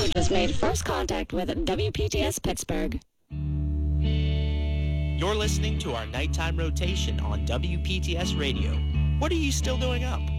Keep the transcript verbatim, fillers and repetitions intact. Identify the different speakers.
Speaker 1: have just made first contact with W P T S Pittsburgh.
Speaker 2: You're listening to our nighttime rotation on W P T S Radio. What are you still doing up?